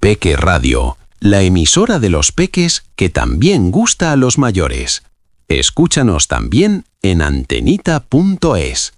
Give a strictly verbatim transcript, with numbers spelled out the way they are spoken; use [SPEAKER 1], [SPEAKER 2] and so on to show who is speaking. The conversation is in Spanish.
[SPEAKER 1] Peque Radio, la emisora de los peques que también gusta a los mayores. Escúchanos también en antenita punto es.